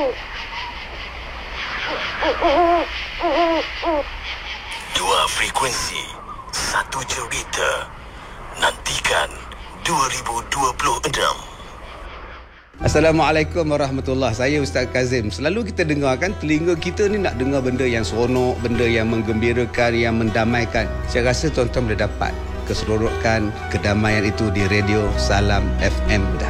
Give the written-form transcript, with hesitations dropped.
Dua frekuensi, satu cerita. Nantikan 2026. Assalamualaikum warahmatullahi. Saya Ustaz Kazim. Selalu kita dengarkan telinga kita ni nak dengar benda yang seronok, benda yang menggembirakan, yang mendamaikan. Saya rasa tuan-tuan boleh dapat keseronokan, kedamaian itu di radio Salam FM